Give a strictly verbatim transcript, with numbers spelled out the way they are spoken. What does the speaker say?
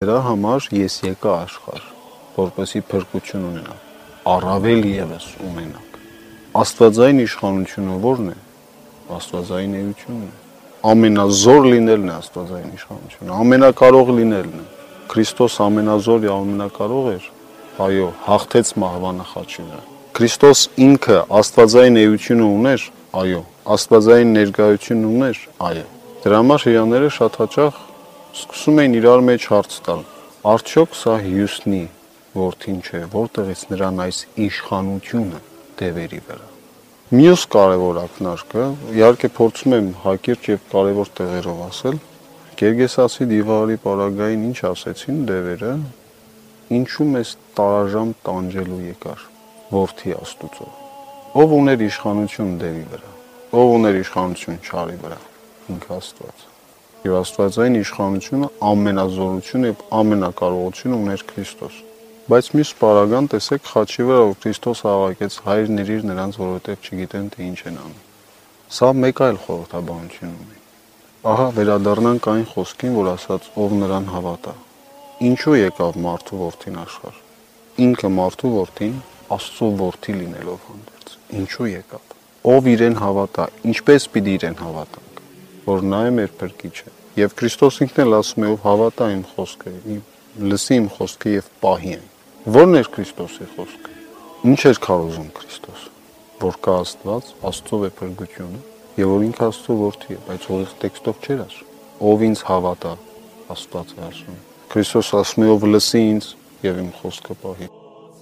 Դրա համար ես եկա աշխարհ, որպեսզի փրկություն ունենամ, առավել ևս ունենաք։ Աստվածային իշխանությունը ո՞րն է։ Աստվածային էությունն է։ Ամենազոր լինելն է աստվածային իշխանությունը, ամենակարող լինելն է։ Քրիստոս ամենազոր եւ ամենակարող էր։ Այո, հաղթեց մահվանը խաչի վրա։ Քրիստոս ինքը աստվածային էությունը ուներ։ Այո, աստվածային ներկայություն ուներ։ Այո։ Դրա համար հիրաները շատ հաճախ սկսում էին իրար մեջ հարց տալ. արդյոք սա Հյուսնի որդին չէ, որտեղից նրան այս իշխանությունը դևերի վրա։ Մյուս կարևոր ակնարկը, իհարկե փորձում եմ հակիրճ եւ կարևոր տեղերով ասել, Գերգեսացի դիվարի պարագային ինչ ասեցին դևերը, ինչու մեզ տարաժամ տանջելու եկար որդի Աստուծո։ Ով ուներ իշխանություն դևի վրա, ով ուներ իշխանություն չարի վրա, ինքը Աստված։ Եվ աստվածային իշխանությունը ամենազորությունը եւ ամենակարողությունը ուներ Քրիստոս։ Բայց մյուս պարագան տեսեք խաչի վրա, որ Քրիստոս հավաքեց հայրն իր նրանց, որովհետեւ չգիտեն թե ինչ են անում։ Սա մեկ այլ խորհրդաբանություն ունի։ Ահա վերադառնանք այն խոսքին, որ ասաց ով նրան հավատա։ Ինչու եկավ մարդու որդին աշխարհ։ Ինքը մարդու որդին Աստծո որդի լինելով հանդերձ։ Ինչու եկավ։ Ով իրեն հավատա, ինչպես պիտի իրեն հավատանք, որ նա է մեր փրկիչը։ Եվ Քրիստոս ինքն էլ ասում է, ով հավատա իմ խոսքը, լսի իմ խոսքը եւ պահի այն։ Ո՞րն էր Քրիստոսի խոսքը։ Ինչ էր քարոզում Քրիստոս, որ կա Աստված, Աստծո է փրկությունը, եւ որ ինքը Աստծո որդի է, բայց ուղիղ տեքստով չէր ասում։ Ով ինձ հավատա, Աստված է ասում։ Քրիստոս ասում է, ով լսի ինձ եւ իմ խոսքը պահի։